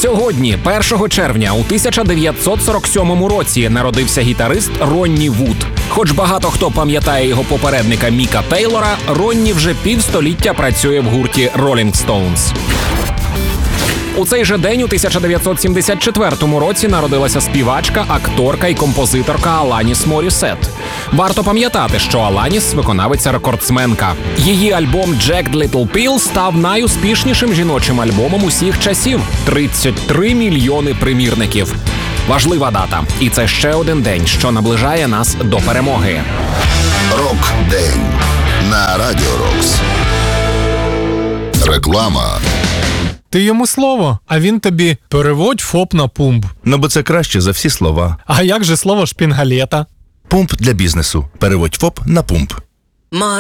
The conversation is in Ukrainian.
Сьогодні, 1 червня, у 1947 році народився гітарист Ронні Вуд. Хоч багато хто пам'ятає його попередника Міка Тейлора, Ронні вже півстоліття працює в гурті Rolling Stones. У цей же день, у 1974 році, народилася співачка, акторка і композиторка Аланіс Морісет. Варто пам'ятати, що Аланіс – виконавиця-рекордсменка. Її альбом «Jagged Little Pill» став найуспішнішим жіночим альбомом усіх часів – 33 мільйони примірників. Важлива дата. І це ще один день, що наближає нас до перемоги. Рок-день на Радіо Рокс. Реклама. Ти йому слово, а він тобі переводь ФОП на пумп. Ну, бо це краще за всі слова. А як же слово шпінгалета? Пумп для бізнесу. Переводь ФОП на пумп.